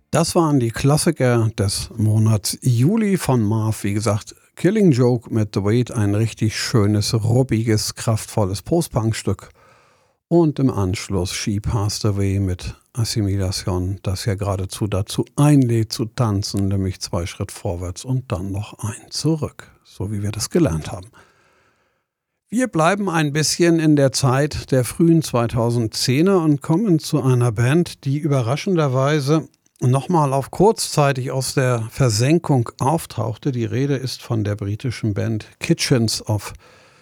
Das waren die Klassiker des Monats Juli von Marv. Wie gesagt, Killing Joke mit The Wait, ein richtig schönes, ruppiges, kraftvolles Post-Punk-Stück. Und im Anschluss She Passed Away mit Assimilation, das ja geradezu dazu einlädt zu tanzen, nämlich 2 Schritt vorwärts und dann noch ein zurück, so wie wir das gelernt haben. Wir bleiben ein bisschen in der Zeit der frühen 2010er und kommen zu einer Band, die überraschenderweise nochmal auf kurzzeitig aus der Versenkung auftauchte. Die Rede ist von der britischen Band Kitchens of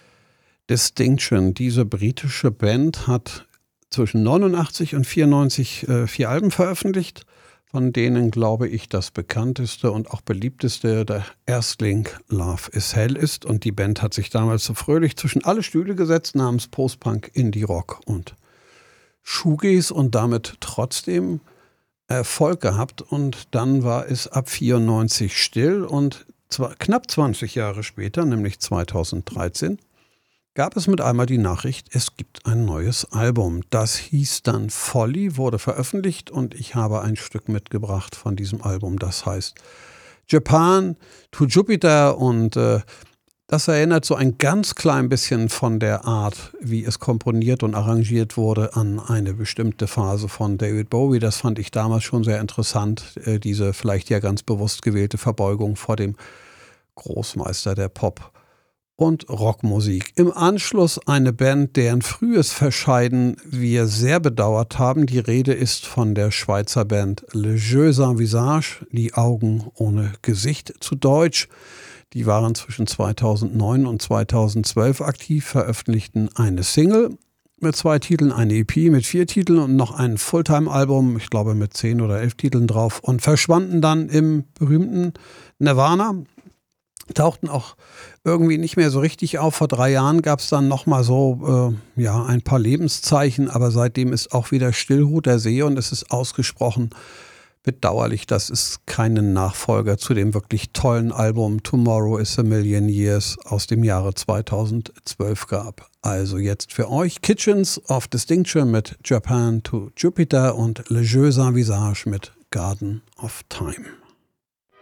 Distinction. Diese britische Band hat zwischen 89 und 94 4 Alben veröffentlicht, von denen, glaube ich, das bekannteste und auch beliebteste der Erstling Love is Hell ist. Und die Band hat sich damals so fröhlich zwischen alle Stühle gesetzt, namens Post-Punk, Indie-Rock und Shoegaze und damit trotzdem Erfolg gehabt. Und dann war es ab 94 still und knapp 20 Jahre später, nämlich 2013, gab es mit einmal die Nachricht, es gibt ein neues Album. Das hieß dann Folly, wurde veröffentlicht und ich habe ein Stück mitgebracht von diesem Album, das heißt Japan to Jupiter und das erinnert so ein ganz klein bisschen von der Art, wie es komponiert und arrangiert wurde, an eine bestimmte Phase von David Bowie. Das fand ich damals schon sehr interessant, diese vielleicht ja ganz bewusst gewählte Verbeugung vor dem Großmeister der Pop- und Rockmusik. Im Anschluss eine Band, deren frühes Verscheiden wir sehr bedauert haben. Die Rede ist von der Schweizer Band Le Jeu sans Visage, die Augen ohne Gesicht zu Deutsch. Die waren zwischen 2009 und 2012 aktiv, veröffentlichten eine Single mit 2 Titeln, eine EP mit 4 Titeln und noch ein Fulltime-Album, ich glaube mit 10 oder 11 Titeln drauf, und verschwanden dann im berühmten Nirvana. Tauchten auch irgendwie nicht mehr so richtig auf. Vor 3 Jahren gab es dann nochmal so ein paar Lebenszeichen, aber seitdem ist auch wieder Stillhut der See und es ist ausgesprochen bedauerlich, dass es keinen Nachfolger zu dem wirklich tollen Album Tomorrow is a Million Years aus dem Jahre 2012 gab. Also jetzt für euch Kitchens of Distinction mit Japan to Jupiter und Le Jeu sans Visage mit Garden of Time.